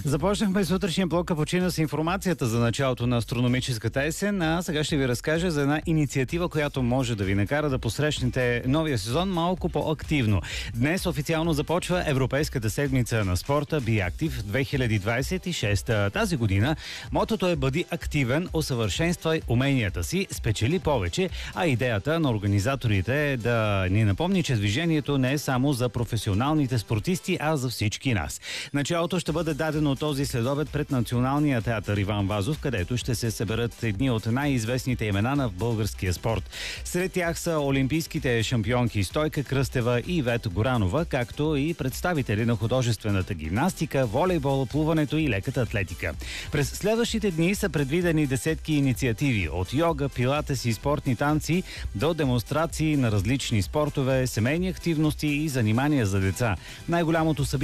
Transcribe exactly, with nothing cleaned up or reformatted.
Започнахме сутрешния блок капучино с информацията за началото на астрономическата есен, а сега ще ви разкажа за една инициатива, която може да ви накара да посрещнете новия сезон малко по-активно. Днес официално започва Европейската седмица на спорта Be Active две хиляди двадесет и шеста. Тази година мотото е бъди активен, усъвършенствай уменията си, спечели повече, а идеята на организаторите е да ни напомни, че движението не е само за професионалните спортисти, а за всички нас. Началото ще бъде дадено този следобед пред Националния театър Иван Вазов, където ще се съберат едни от най-известните имена на българския спорт. Сред тях са олимпийските шампионки Стойка Кръстева и Ивета Горанова, както и представители на художествената гимнастика, волейбол, плуването и леката атлетика. През следващите дни са предвидени десетки инициативи от йога, пилатес и спортни танци до демонстрации на различни спортове, семейни активности и занимания за деца. Най-голямото събитие